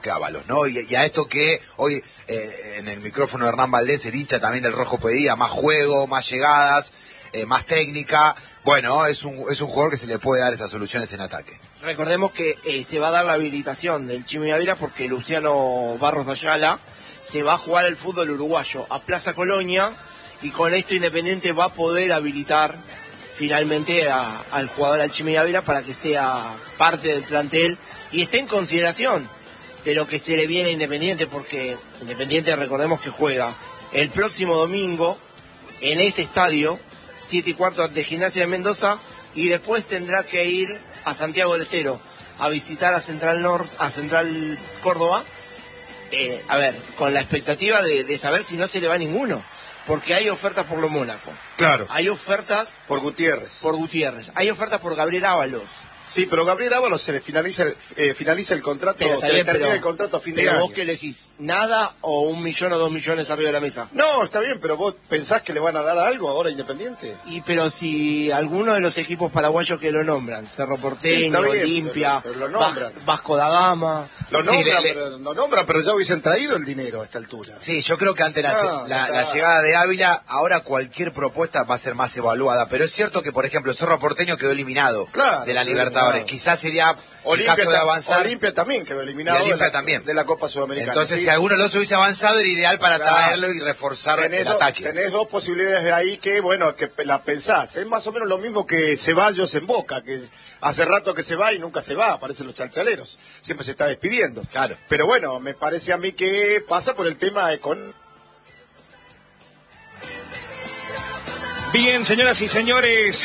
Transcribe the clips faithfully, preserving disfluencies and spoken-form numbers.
Ábalos, ¿no? Y, y a esto que hoy eh, en el micrófono de Hernán Valdés, el hincha también del Rojo pedía más juego, más llegadas, eh, más técnica. Bueno, es un es un jugador que se le puede dar esas soluciones en ataque. Recordemos que eh, se va a dar la habilitación del Chimi Ávila porque Luciano Barros Ayala se va a jugar el fútbol uruguayo a Plaza Colonia, y con esto Independiente va a poder habilitar finalmente a, al jugador al Chimi Ávila para que sea parte del plantel y esté en consideración de lo que se le viene a Independiente, porque Independiente, recordemos que juega el próximo domingo en ese estadio, siete y cuarto ante Gimnasia de Mendoza, y después tendrá que ir a Santiago del Estero a visitar a Central Norte, a Central Córdoba, eh, a ver, con la expectativa de, de saber si no se le va ninguno, porque hay ofertas por lo Mónaco. Claro. Hay ofertas por Gutiérrez. Por Gutiérrez. Hay ofertas por Gabriel Ábalos. Sí, pero Gabriel Ábalos se le finaliza el, eh, finaliza el contrato, pero, se le bien, termina pero, el contrato a fin de pero año. ¿Pero vos qué elegís? ¿Nada o un millón o dos millones arriba de la mesa? No, está bien, pero vos pensás que le van a dar algo ahora a Independiente. Y pero si alguno de los equipos paraguayos que lo nombran, Cerro Porteño, sí, bien, Olimpia, pero, pero lo nombran. Vasco da Gama... Lo nombran, sí, le, le... pero, lo nombran, pero ya hubiesen traído el dinero a esta altura. Sí, yo creo que ante la, no, la, la llegada de Ávila, ahora cualquier propuesta va a ser más evaluada. Pero es cierto que, por ejemplo, Cerro Porteño quedó eliminado claro, de la Libertadores. Eliminado. Quizás sería Olimpia, el caso de avanzar. Olimpia también quedó eliminado Olimpia de, la, también. de la Copa Sudamericana. Entonces, ¿sí? si alguno de los hubiese avanzado, era ideal para claro. traerlo y reforzar tenés el do, ataque. Tenés dos posibilidades de ahí que, bueno, que las pensás. Es más o menos lo mismo que Ceballos en Boca, que hace rato que se va y nunca se va, aparecen los chalchaleros. Siempre se está despidiendo. Claro. Pero bueno, me parece a mí que pasa por el tema con... Bien, señoras y señores,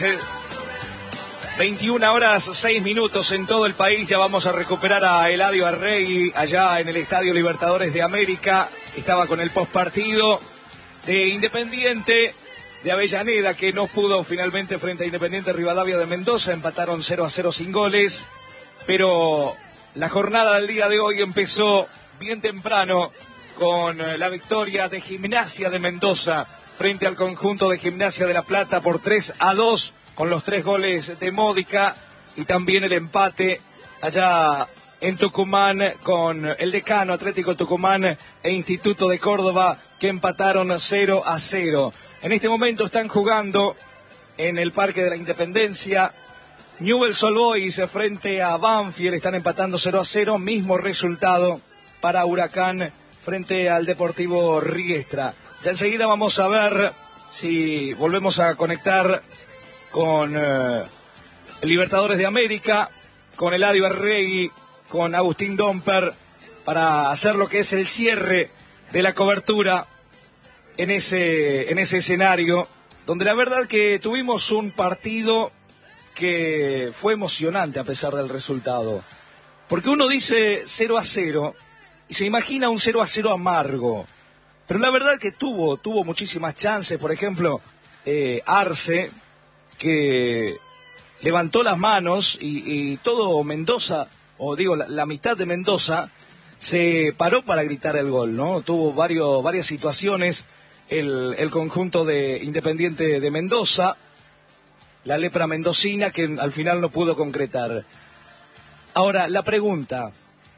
veintiuna horas seis minutos en todo el país. Ya vamos a recuperar a Eladio Arregui allá en el Estadio Libertadores de América. Estaba con el postpartido de Independiente de Avellaneda, que no pudo finalmente frente a Independiente Rivadavia de Mendoza. Empataron cero a cero sin goles, pero la jornada del día de hoy empezó bien temprano con la victoria de Gimnasia de Mendoza frente al conjunto de Gimnasia de La Plata por tres a dos, con los tres goles de Módica, y también el empate allá en Tucumán con el Decano, Atlético Tucumán e Instituto de Córdoba, que empataron cero a cero. En este momento están jugando en el Parque de la Independencia Newell's Old Boys frente a Banfield, están empatando cero a cero, mismo resultado para Huracán frente al Deportivo Riestra. Ya enseguida vamos a ver si volvemos a conectar con eh, el Libertadores de América, con Eladio Arregui, con Agustín Domper, para hacer lo que es el cierre de la cobertura en ese, en ese escenario, donde la verdad que tuvimos un partido que fue emocionante a pesar del resultado. Porque uno dice cero a cero y se imagina un cero a cero amargo. Pero la verdad que tuvo, tuvo muchísimas chances. Por ejemplo, eh, Arce, que levantó las manos y, y todo Mendoza, o digo, la, la mitad de Mendoza, se paró para gritar el gol, ¿no? Tuvo varios, varias situaciones el, el conjunto de Independiente de Mendoza, la lepra mendocina, que al final no pudo concretar. Ahora, la pregunta,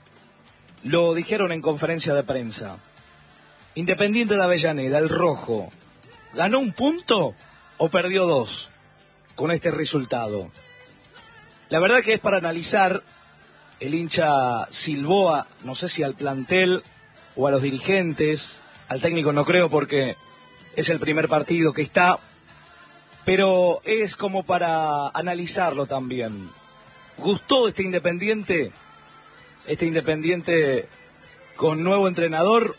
lo dijeron en conferencia de prensa, Independiente de Avellaneda, el rojo, ¿ganó un punto o perdió dos con este resultado? La verdad que es para analizar. El hincha silbó, no sé si al plantel o a los dirigentes, al técnico no creo porque es el primer partido que está, pero es como para analizarlo también. ¿Gustó este Independiente? Este Independiente con nuevo entrenador.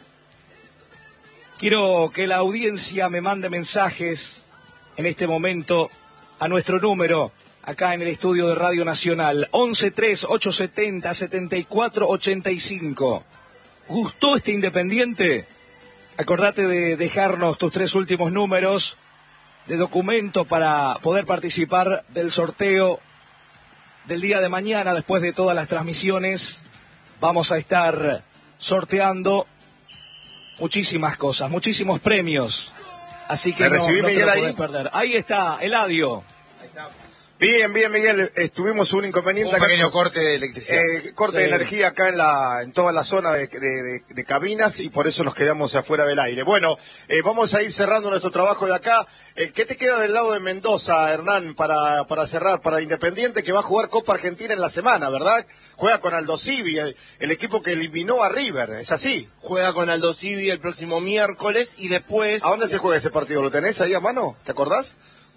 Quiero que la audiencia me mande mensajes en este momento a nuestro número, acá en el estudio de Radio Nacional, once tres ocho setenta setenta y cuatro ochenta y cinco. ¿Gustó este Independiente? Acordate de dejarnos tus tres últimos números de documento para poder participar del sorteo del día de mañana. Después de todas las transmisiones vamos a estar sorteando muchísimas cosas, muchísimos premios, así que no, no te lo podés perder. Ahí está, Eladio. Ahí está. Bien, bien, Miguel. Eh, tuvimos un inconveniente. Un pequeño acá, corte de electricidad. Eh, corte Sí. de energía acá en la en toda la zona de, de, de, de cabinas y por eso nos quedamos afuera del aire. Bueno, eh, vamos a ir cerrando nuestro trabajo de acá. Eh, ¿Qué te queda del lado de Mendoza, Hernán, para, para cerrar? Para Independiente, que va a jugar Copa Argentina en la semana, ¿verdad? Juega con Aldo Civi, el, el equipo que eliminó a River. ¿Es así? Juega con Aldo Civi el próximo miércoles y después... ¿A dónde se juega ese partido? ¿Lo tenés ahí a mano? ¿Te acordás?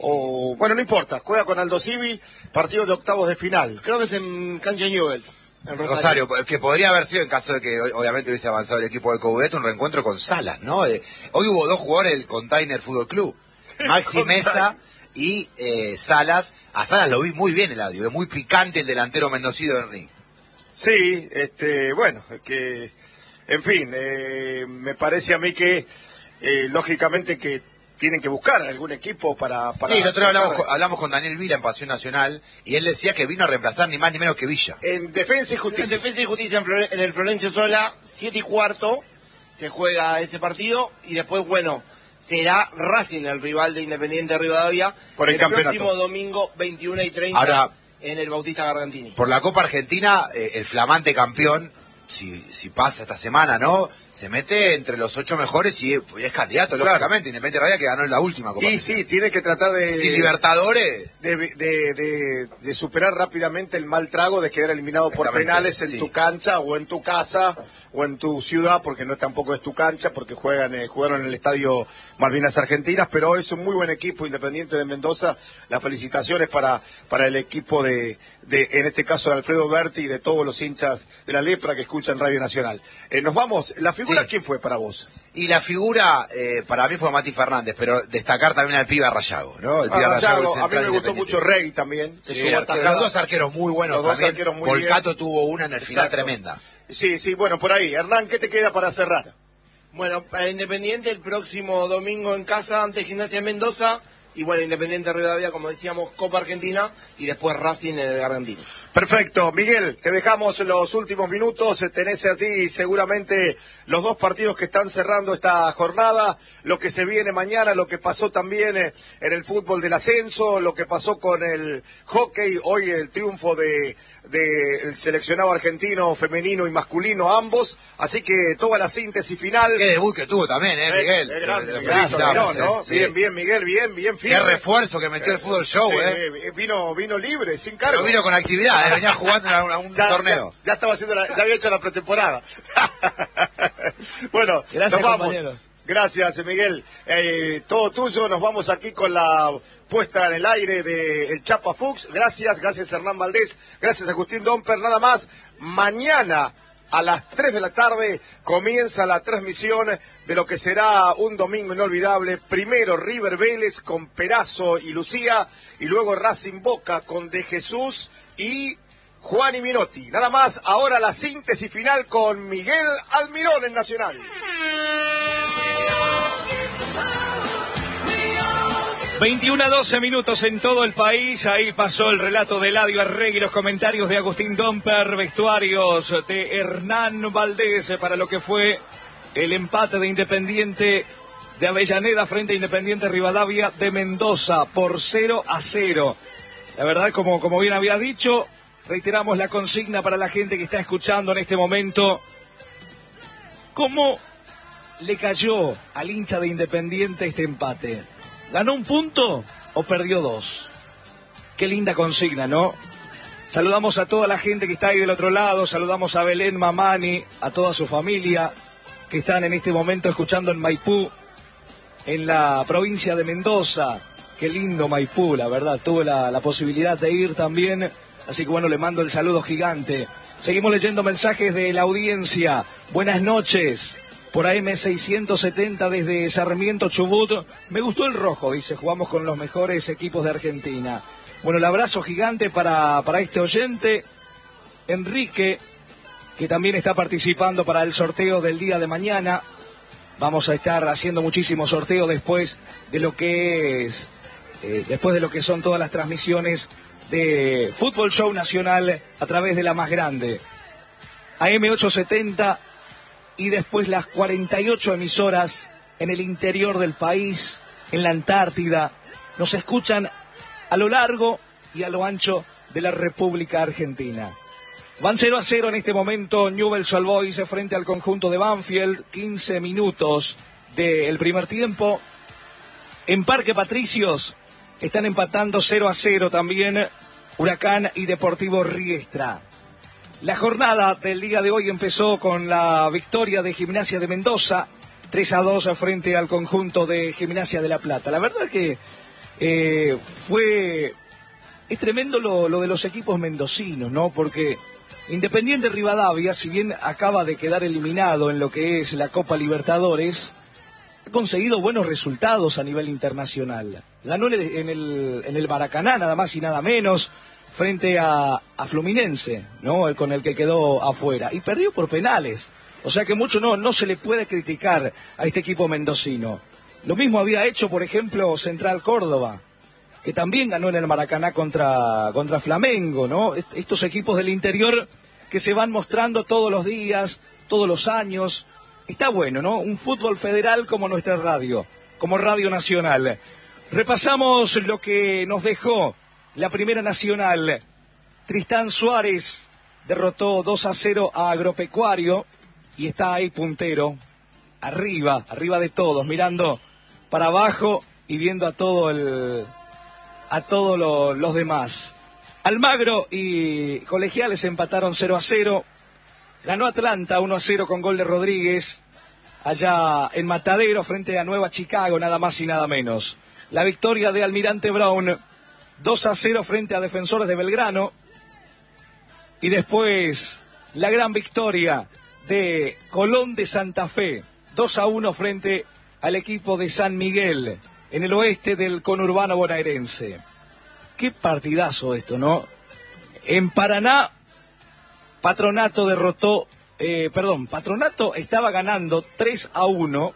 O bueno, no importa. Juega con Aldo Civi, partido de octavos de final. Creo que es en Cancha Newell's. En Rosario, que podría haber sido, en caso de que obviamente hubiese avanzado el equipo de Coudet, un reencuentro con Salas, ¿no? Eh, hoy hubo dos jugadores del Container Fútbol Club, Maxi Mesa y eh, Salas. A Salas lo vi muy bien el audio, es muy picante el delantero mendocino de Enrique. Sí, este, bueno, que, en fin, eh, me parece a mí que, eh, lógicamente que tienen que buscar algún equipo para... para sí, el otro día hablamos, con- hablamos con Daniel Vila en Pasión Nacional y él decía que vino a reemplazar ni más ni menos que Villa. En Defensa y En Justicia. Defensa y Justicia en, Flore- en el Florencio Sola, siete y cuarto, se juega ese partido y después, bueno, será Racing el rival de Independiente Rivadavia Por el campeonato. próximo domingo veintiuno y treinta Ahora- en el Bautista Gargantini. Por la Copa Argentina, eh, el flamante campeón, si, si pasa esta semana, ¿no? Se mete entre los ocho mejores y, y es candidato, Claro. lógicamente. Independiente Rivadavia que ganó en la última Copa Y Argentina. sí, tiene que tratar de... Sin Libertadores... De, de, de, de superar rápidamente el mal trago de quedar eliminado por Exactamente, penales en sí. tu cancha o en tu casa o en tu ciudad, porque no tampoco es tu cancha, porque juegan eh, jugaron en el estadio Malvinas Argentinas, pero es un muy buen equipo Independiente de Mendoza. Las felicitaciones para, para el equipo de, de, en este caso de Alfredo Berti y de todos los hinchas de la Lepra que escuchan Radio Nacional. Eh, nos vamos, ¿la figura Sí. quién fue para vos? Y la figura, eh, para mí fue Mati Fernández, pero destacar también al pibe Rayago, ¿no? El pibe Ah, Rayago, el Rayago, a mí central me gustó Independiente. mucho Rey también, que Sí, estuvo arquero, atajado. los dos arqueros muy buenos Los dos también. arqueros muy Volcato bien. tuvo una en el final Exacto. tremenda. Sí, sí, bueno, por ahí. Hernán, ¿qué te queda para cerrar? Bueno, para Independiente el próximo domingo en casa ante Gimnasia de Mendoza y bueno, Independiente Rivadavia, como decíamos, Copa Argentina y después Racing en el Gargantini. Perfecto, Miguel, te dejamos los últimos minutos, tenés allí seguramente los dos partidos que están cerrando esta jornada, lo que se viene mañana, lo que pasó también eh, en el fútbol del ascenso, lo que pasó con el hockey, hoy el triunfo de del seleccionado argentino femenino y masculino ambos, así que toda la síntesis final. Qué debut que tuvo también, ¿eh, Miguel? Es grande, Lo Miguelito felicitamos, Mirón, ¿no? eh, sí. Bien, bien, Miguel, bien, bien Qué firme. refuerzo que metió el fútbol show, Sí, ¿eh? Vino, vino libre, sin cargo. Pero vino con actividad, ¿eh? Venía jugando a un, a un Ya- torneo. Ya, ya estaba haciendo la, ya había hecho la pretemporada. Bueno, Gracias, nos vamos. compañeros. Gracias, Miguel. Eh, todo tuyo. Nos vamos aquí con la puesta en el aire de el Chapa Fuchs. Gracias, gracias Hernán Valdés. Gracias Agustín Domper. Nada más. Mañana a las tres de la tarde comienza la transmisión de lo que será un domingo inolvidable. Primero River Vélez con Perazo y Lucía. Y luego Racing Boca con De Jesús y Juan y Minotti. Nada más, ahora la síntesis final con Miguel Almirón en Nacional. veintiuno a doce minutos en todo el país. Ahí pasó el relato de Eladio Arregui, los comentarios de Agustín Domper, vestuarios de Hernán Valdés para lo que fue el empate de Independiente de Avellaneda frente a Independiente Rivadavia de Mendoza por cero a cero. La verdad, como, como bien había dicho, reiteramos la consigna para la gente que está escuchando en este momento. ¿Cómo le cayó al hincha de Independiente este empate? ¿Ganó un punto o perdió dos? Qué linda consigna, ¿no? Saludamos a toda la gente que está ahí del otro lado, saludamos a Belén Mamani, a toda su familia que están en este momento escuchando en Maipú, en la provincia de Mendoza. Qué lindo Maipú, la verdad, tuve la, la posibilidad de ir también, así que bueno, le mando el saludo gigante. Seguimos leyendo mensajes de la audiencia. Buenas noches. Por A M seiscientos setenta desde Sarmiento, Chubut. Me gustó el rojo, dice, jugamos con los mejores equipos de Argentina. Bueno, el abrazo gigante para, para este oyente, Enrique, que también está participando para el sorteo del día de mañana. Vamos a estar haciendo muchísimos sorteos después de lo que es, eh, después de lo que son todas las transmisiones de Fútbol Show Nacional a través de la más grande. A M ochocientos setenta y después las cuarenta y ocho emisoras en el interior del país, en la Antártida. Nos escuchan a lo largo y a lo ancho de la República Argentina. Van cero a cero en este momento Newell's Old Boys frente al conjunto de Banfield. quince minutos del primer tiempo. En Parque Patricios están empatando cero a cero también Huracán y Deportivo Riestra. La jornada del día de hoy empezó con la victoria de Gimnasia de Mendoza, tres a dos frente al conjunto de Gimnasia de La Plata. La verdad es que eh, fue... es tremendo lo, lo de los equipos mendocinos, ¿no? Porque Independiente Rivadavia, si bien acaba de quedar eliminado en lo que es la Copa Libertadores, ha conseguido buenos resultados a nivel internacional. Ganó en el, en el, en el Maracaná, nada más y nada menos, frente a, a Fluminense, ¿no? El, con el que quedó afuera. Y perdió por penales. O sea que mucho no, no se le puede criticar a este equipo mendocino. Lo mismo había hecho, por ejemplo, Central Córdoba, que también ganó en el Maracaná contra, contra Flamengo, ¿no? Estos equipos del interior que se van mostrando todos los días, todos los años. Está bueno, ¿no? Un fútbol federal como nuestra radio, como Radio Nacional. Repasamos lo que nos dejó la Primera Nacional. Tristán Suárez derrotó dos a cero a Agropecuario y está ahí puntero, arriba, arriba de todos, mirando para abajo y viendo a todo el... a todos lo, los demás. Almagro y Colegiales empataron cero a cero. Ganó Atlanta uno a cero con gol de Rodríguez, allá en Matadero frente a Nueva Chicago, nada más y nada menos. La victoria de Almirante Brown, dos a cero frente a Defensores de Belgrano. Y después la gran victoria de Colón de Santa Fe, dos a uno frente al equipo de San Miguel, en el oeste del conurbano bonaerense. Qué partidazo esto, ¿no? En Paraná, Patronato derrotó, eh, perdón, Patronato estaba ganando tres a uno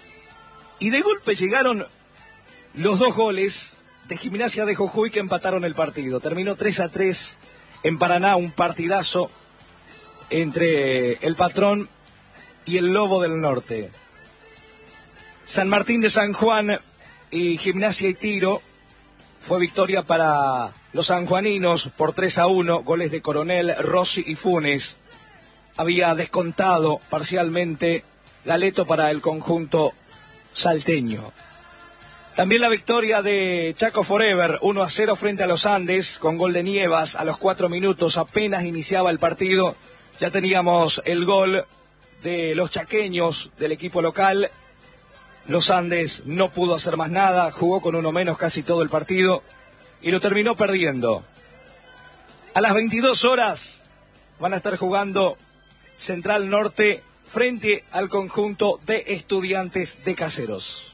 y de golpe llegaron los dos goles de Gimnasia de Jujuy que empataron el partido. Terminó tres a tres en Paraná, un partidazo entre el Patrón y el Lobo del Norte. San Martín de San Juan y Gimnasia y Tiro, fue victoria para los sanjuaninos por tres a uno, goles de Coronel, Rossi y Funes. Había descontado parcialmente Galeto para el conjunto salteño. También la victoria de Chaco Forever, uno a cero frente a los Andes, con gol de Nievas a los cuatro minutos, apenas iniciaba el partido. Ya teníamos el gol de los chaqueños del equipo local. Los Andes no pudo hacer más nada, jugó con uno menos casi todo el partido y lo terminó perdiendo. A las veintidós horas van a estar jugando Central Norte frente al conjunto de Estudiantes de Caseros.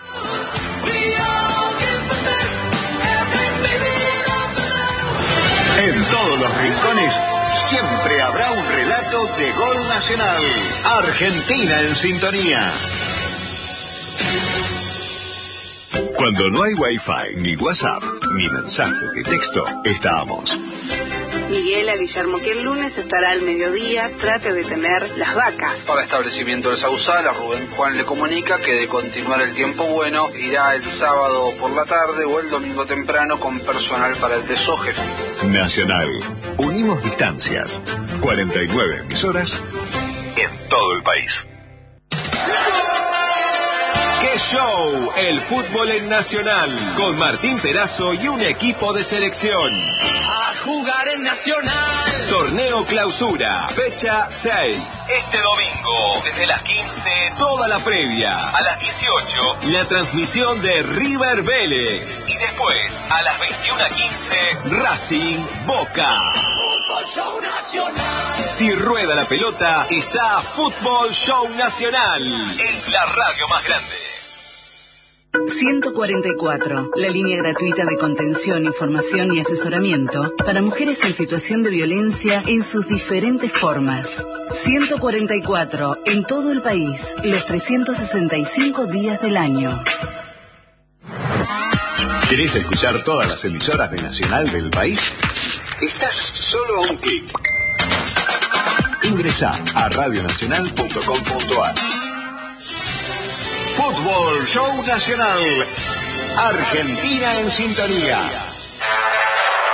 En todos los rincones siempre habrá un relato de gol nacional. Argentina en sintonía. Cuando no hay Wi-Fi, ni WhatsApp, ni mensaje de texto, estamos. Miguel a Guillermo que el lunes estará al mediodía, trate de tener las vacas. Para establecimiento de Sausal, a Rubén Juan le comunica que de continuar el tiempo bueno, irá el sábado por la tarde o el domingo temprano con personal para el desoje. Nacional. Unimos distancias. cuarenta y nueve emisoras en todo el país. ¡Qué show! El fútbol en Nacional, con Martín Perazo y un equipo de selección. A jugar en Nacional. Torneo Clausura, fecha seis. Este domingo, desde las quince, toda la previa. A las dieciocho, la transmisión de River Vélez. Y después, a las veintiuna quince, Racing Boca. Fútbol Show Nacional. Si rueda la pelota, está Fútbol Show Nacional, en la radio más grande. ciento cuarenta y cuatro, la línea gratuita de contención, información y asesoramiento para mujeres en situación de violencia en sus diferentes formas. ciento cuarenta y cuatro, en todo el país, los trescientos sesenta y cinco días del año. ¿Querés escuchar todas las emisoras de Nacional del país? Estás solo a un clic. Ingresá a radio nacional punto com punto a r. Fútbol Show Nacional. Argentina en sintonía.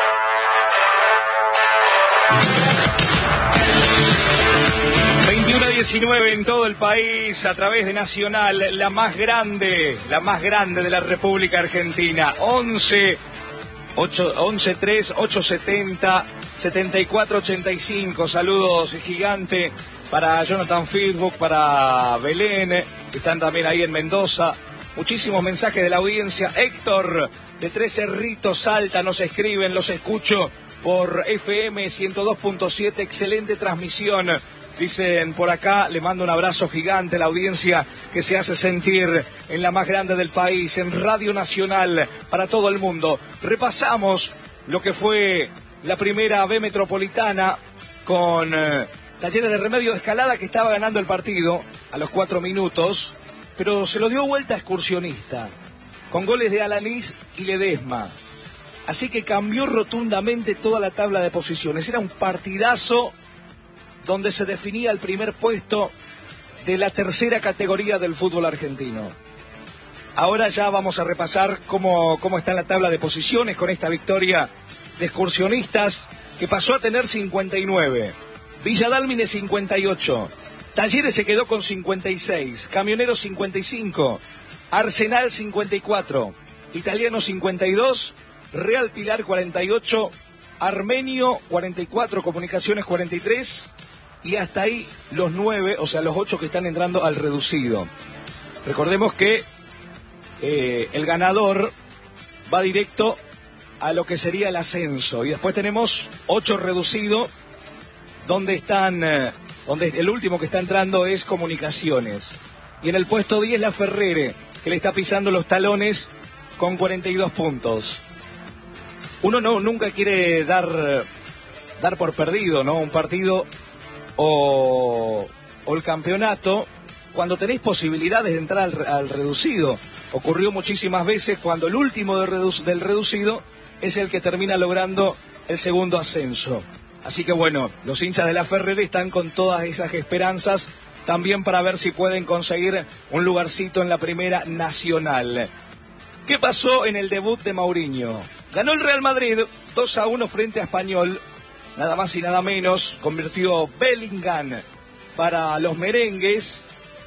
diecinueve en todo el país a través de Nacional, la más grande, la más grande de la República Argentina. once, ocho, once tres, ocho setenta, setenta y cuatro ochenta y cinco. Saludos gigante para Jonathan Fieldbook, para Belén, que están también ahí en Mendoza. Muchísimos mensajes de la audiencia. Héctor, de Tres Cerritos, Salta, nos escriben, los escucho por F M ciento dos punto siete, excelente transmisión. Dicen por acá, le mando un abrazo gigante a la audiencia que se hace sentir en la más grande del país, en Radio Nacional, para todo el mundo. Repasamos lo que fue la primera B Metropolitana con eh, Talleres de Remedio de Escalada, que estaba ganando el partido a los cuatro minutos, pero se lo dio vuelta a Excursionista, con goles de Alanís y Ledesma. Así que cambió rotundamente toda la tabla de posiciones. Era un partidazo donde se definía el primer puesto de la tercera categoría del fútbol argentino. Ahora ya vamos a repasar cómo, cómo está la tabla de posiciones con esta victoria de Excursionistas, que pasó a tener cincuenta y nueve. Villa Dálmine cincuenta y ocho. Talleres se quedó con cincuenta y seis. Camioneros cincuenta y cinco. Arsenal cincuenta y cuatro. Italiano cincuenta y dos. Real Pilar cuarenta y ocho. Armenio cuarenta y cuatro. Comunicaciones cuarenta y tres. Y hasta ahí los nueve, o sea, los ocho que están entrando al reducido. Recordemos que eh, el ganador va directo a lo que sería el ascenso. Y después tenemos ocho reducido, donde están, eh, donde el último que está entrando es Comunicaciones. Y en el puesto diez la Ferrere, que le está pisando los talones con cuarenta y dos puntos. Uno no nunca quiere dar, dar por perdido, ¿no? Un partido o, o el campeonato cuando tenéis posibilidades de entrar al, al reducido. Ocurrió muchísimas veces cuando el último del, redu del reducido es el que termina logrando el segundo ascenso. Así que bueno, los hinchas de la Ferrere están con todas esas esperanzas también para ver si pueden conseguir un lugarcito en la Primera Nacional. ¿Qué pasó en el debut de Mourinho? Ganó el Real Madrid dos a uno frente a Español, nada más y nada menos. Convirtió Bellingham para los merengues,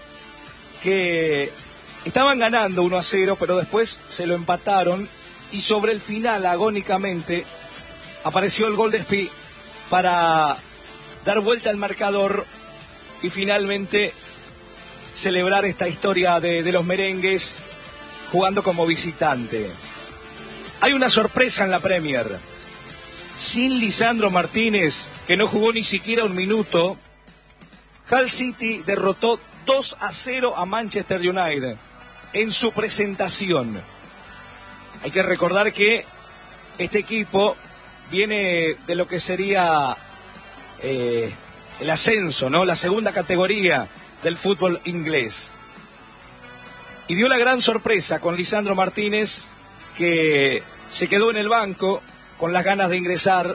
que estaban ganando uno a cero, pero después se lo empataron y sobre el final, agónicamente, apareció el gol de Spi para dar vuelta al marcador y finalmente celebrar esta historia de, de los merengues jugando como visitante. Hay una sorpresa en la Premier. Sin Lisandro Martínez, que no jugó ni siquiera un minuto, Hull City derrotó dos a cero a Manchester United en su presentación. Hay que recordar que este equipo viene de lo que sería eh, el ascenso, ¿no? La segunda categoría del fútbol inglés. Y dio la gran sorpresa con Lisandro Martínez, que se quedó en el banco con las ganas de ingresar.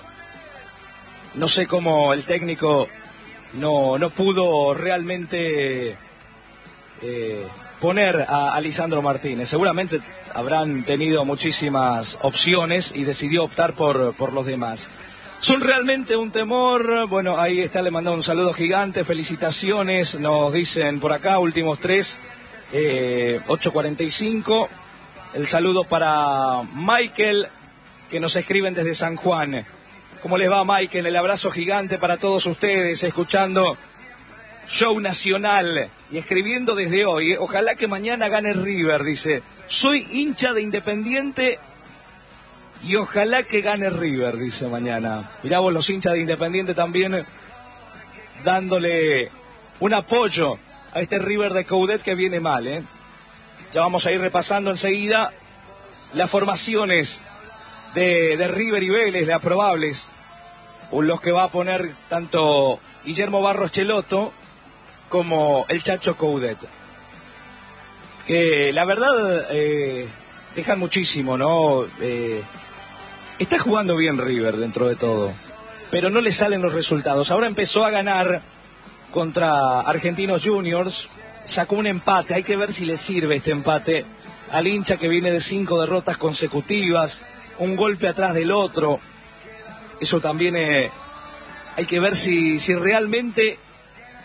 No sé cómo el técnico no, no pudo realmente eh, poner a, a Lisandro Martínez. Seguramente habrán tenido muchísimas opciones y decidió optar por, por los demás. Son realmente un temor. Bueno, ahí está, le mandó un saludo gigante, felicitaciones, nos dicen por acá, últimos tres, eh, ocho cuarenta y cinco. El saludo para Michael, que nos escriben desde San Juan. ¿Cómo les va, Michael? El abrazo gigante para todos ustedes, escuchando Show Nacional y escribiendo desde hoy. ¿eh? Ojalá que mañana gane River, dice. Soy hincha de Independiente y ojalá que gane River, dice mañana. Mirá vos, los hinchas de Independiente también dándole un apoyo a este River de Coudet que viene mal, ¿eh? Ya vamos a ir repasando enseguida las formaciones de, de River y Vélez, las probables, los que va a poner tanto Guillermo Barros Cheloto como el Chacho Coudet. Que la verdad eh, dejan muchísimo, ¿no? Eh, está jugando bien River dentro de todo, pero no le salen los resultados. Ahora empezó a ganar contra Argentinos Juniors, sacó un empate. Hay que ver si le sirve este empate al hincha que viene de cinco derrotas consecutivas, un golpe atrás del otro. Eso también eh, hay que ver si, si realmente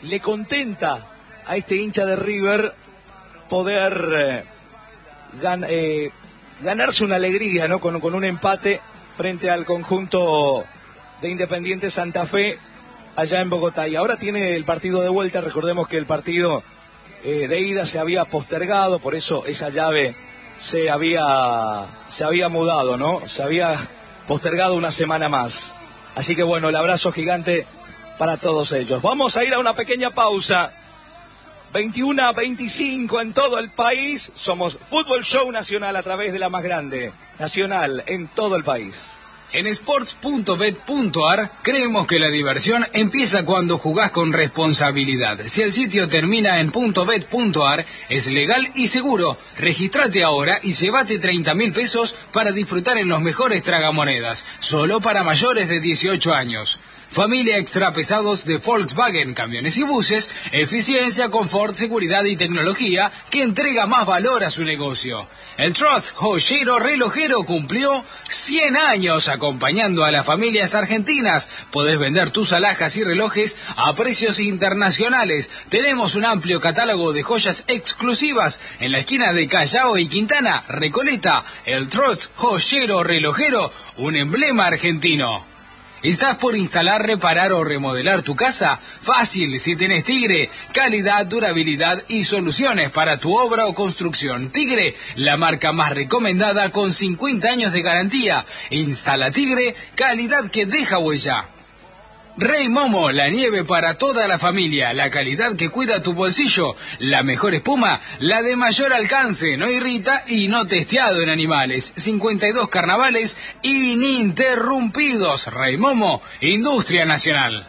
le contenta a este hincha de River poder eh, gan, eh, ganarse una alegría, ¿no? Con, con un empate frente al conjunto de Independiente Santa Fe allá en Bogotá. Y ahora tiene el partido de vuelta. Recordemos que el partido eh, de ida se había postergado, por eso esa llave se había, se había mudado, ¿no? Se había postergado una semana más. Así que bueno, el abrazo gigante para todos ellos. Vamos a ir a una pequeña pausa. veintiuno a veinticinco en todo el país. Somos Fútbol Show Nacional a través de la más grande. Nacional en todo el país. En sports punto bet punto a r creemos que la diversión empieza cuando jugás con responsabilidad. Si el sitio termina en .bet punto a r, es legal y seguro. Regístrate ahora y llévate treinta mil pesos para disfrutar en los mejores tragamonedas. Solo para mayores de dieciocho años. Familia extra pesados de Volkswagen, camiones y buses, eficiencia, confort, seguridad y tecnología que entrega más valor a su negocio. El Trust Joyero Relojero cumplió cien años acompañando a las familias argentinas. Podés vender tus alhajas y relojes a precios internacionales. Tenemos un amplio catálogo de joyas exclusivas en la esquina de Callao y Quintana, Recoleta. El Trust Joyero Relojero, un emblema argentino. ¿Estás por instalar, reparar o remodelar tu casa? Fácil, si tenés Tigre. Calidad, durabilidad y soluciones para tu obra o construcción. Tigre, la marca más recomendada con cincuenta años de garantía. Instala Tigre, calidad que deja huella. Rey Momo, la nieve para toda la familia, la calidad que cuida tu bolsillo, la mejor espuma, la de mayor alcance, no irrita y no testeado en animales. cincuenta y dos carnavales ininterrumpidos. Rey Momo, Industria Nacional.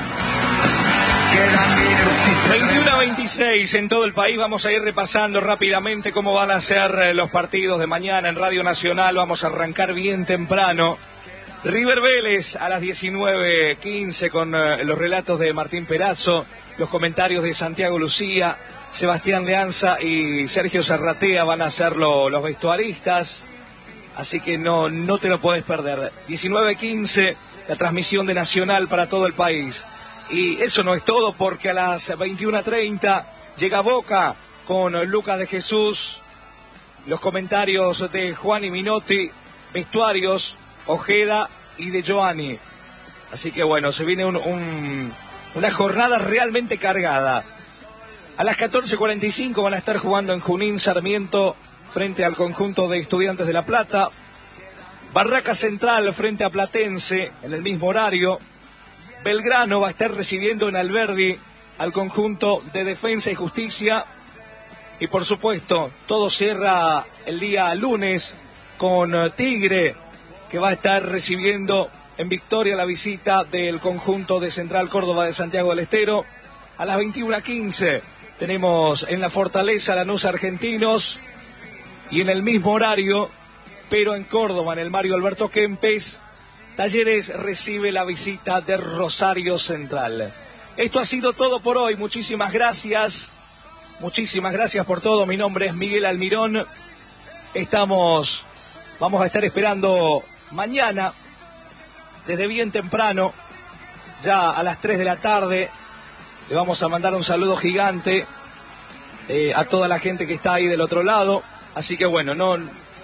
veintiuno a veintiséis en todo el país. Vamos a ir repasando rápidamente cómo van a ser los partidos de mañana en Radio Nacional. Vamos a arrancar bien temprano. River Vélez a las diecinueve quince con uh, los relatos de Martín Perazzo, los comentarios de Santiago Lucía, Sebastián Leanza y Sergio Serratea van a ser lo, los vestuaristas, así que no, no te lo podés perder. diecinueve quince, la transmisión de Nacional para todo el país. Y eso no es todo, porque a las veintiuno treinta llega Boca con Lucas de Jesús, los comentarios de Juan y Minotti, vestuarios Ojeda y de Giovanni. Así que bueno, se viene un, un, una jornada realmente cargada. A las catorce cuarenta y cinco van a estar jugando en Junín Sarmiento frente al conjunto de Estudiantes de La Plata. Barraca Central frente a Platense en el mismo horario. Belgrano va a estar recibiendo en Alberdi al conjunto de Defensa y Justicia. Y por supuesto, todo cierra el día lunes con Tigre, que va a estar recibiendo en Victoria la visita del conjunto de Central Córdoba de Santiago del Estero. A las veintiuno quince tenemos en la Fortaleza Lanús Argentinos, y en el mismo horario, pero en Córdoba, en el Mario Alberto Kempes, Talleres recibe la visita de Rosario Central. Esto ha sido todo por hoy. Muchísimas gracias. Muchísimas gracias por todo. Mi nombre es Miguel Almirón. Estamos, vamos a estar esperando mañana, desde bien temprano, ya a las tres de la tarde, le vamos a mandar un saludo gigante eh, a toda la gente que está ahí del otro lado. Así que bueno, no,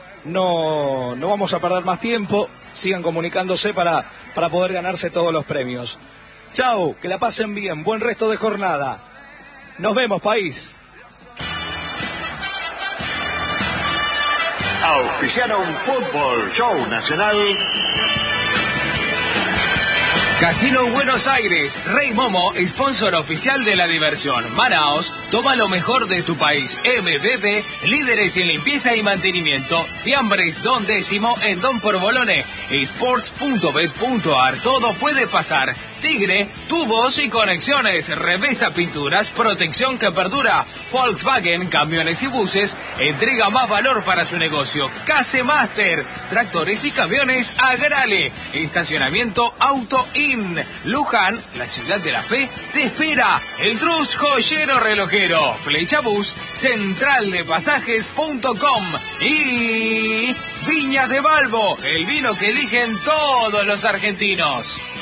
no, no vamos a perder más tiempo. Sigan comunicándose para, para poder ganarse todos los premios. Chau, que la pasen bien, buen resto de jornada. Nos vemos, país. Auspiciaron Fútbol Show Nacional. Casino Buenos Aires, Rey Momo, sponsor oficial de la diversión. Manaos, toma lo mejor de tu país. M B B, líderes en limpieza y mantenimiento. Fiambres Don Décimo en Don Porbolone. sports punto bet punto a r, todo puede pasar. Tigre, tubos y conexiones. Revesta Pinturas, protección que perdura. Volkswagen, camiones y buses, entrega más valor para su negocio. Case Master, tractores y camiones Agrale. Estacionamiento Auto In. Luján, la ciudad de la fe, te espera. El Trust Joyero Relojero. Flecha Bus, central de pasajes punto com. Y Viñas de Balbo, el vino que eligen todos los argentinos.